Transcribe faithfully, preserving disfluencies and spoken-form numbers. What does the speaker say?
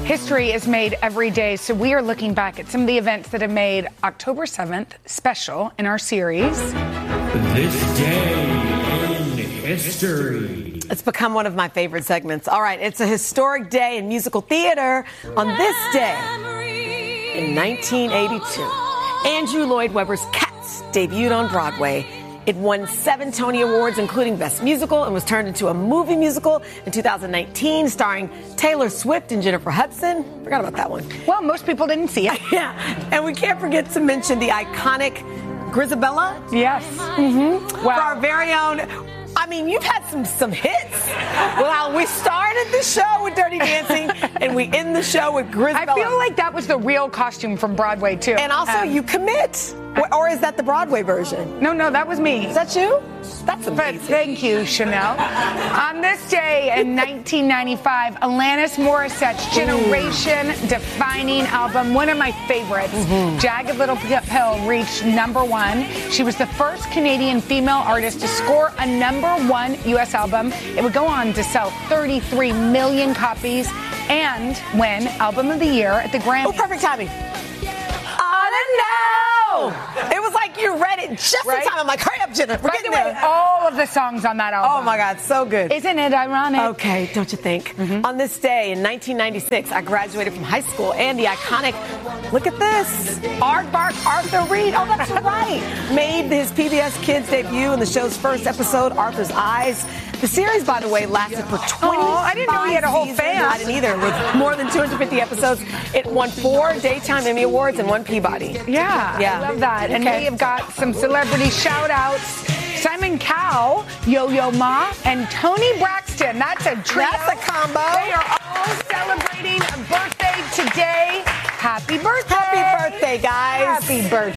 History is made every day, so we are looking back at some of the events that have made October seventh special in our series. This day in history. It's become one of my favorite segments. All right, it's a historic day in musical theater. On this day in nineteen eighty-two, Andrew Lloyd Webber's Cats debuted on Broadway. It won seven Tony Awards, including Best Musical, and was turned into a movie musical in two thousand nineteen, starring Taylor Swift and Jennifer Hudson. Forgot about that one. Well, most people didn't see it. Yeah, and we can't forget to mention the iconic Grizabella. Yes. Mm-hmm. Wow. For our very own. I mean, you've had some some hits. Well, we started the show with Dirty Dancing, and we end the show with Grizabella. I feel like that was the real costume from Broadway, too. And also, um, you commit. Or is that the Broadway version? No, no, that was me. Is that you? That's amazing. But thank you, Chanel. On this day in nineteen ninety-five, Alanis Morissette's generation-defining album, one of my favorites, mm-hmm. Jagged Little Pill, reached number one. She was the first Canadian female artist to score a number one U S album. It would go on to sell thirty-three million copies and win Album of the Year at the Grammys. Oh, perfect timing. Oh, no! It was like you read it just right? in time. I'm like, hurry up, Jenna. We're By getting the way, there. all of the songs on that album. Oh, my God, so good. Isn't it ironic? Okay, don't you think? Mm-hmm. On this day in nineteen ninety-six, I graduated from high school, and the iconic, look at this, Aardvark Arthur Reed, oh, that's right, made his P B S Kids debut in the show's first episode, Arthur's Eyes. The series, by the way, lasted for twenty. Oh, I didn't know he had a whole seasons. fan. I didn't either. With more than two hundred fifty episodes, it won four Daytime Emmy Awards and one Peabody. Yeah, yeah. I love that. And okay. we have got some celebrity shout-outs. Simon Cowell, Yo-Yo Ma, and Toni Braxton. That's a trio. That's a combo. They are all celebrating a birthday today. Happy birthday. Happy birthday, guys. Happy birthday.